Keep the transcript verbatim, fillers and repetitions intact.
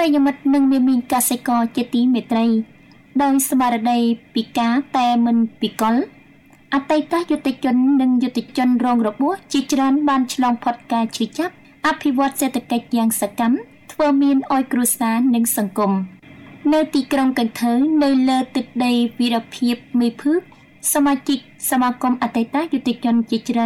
ប្រិយមិត្តនិងមេមីងកសិករជាទីមេត្រីដោយស្មារតីពិការតែមិនពិកលអតីតយុទ្ធជននិងយុទ្ធជនរងរបួសជាច្រើនបានឆ្លងផុតការឈឺចាប់អភិវឌ្ឍសេដ្ឋកិច្ចយ៉ាងសកម្មធ្វើមានឲ្យគ្រួសារនិងសង្គមនៅទីក្រុងកន្ធើនៅលើទឹកដីវីរភាពមេភឺកសមាជិកសមាគមអតីតយុទ្ធជនជាច្រើន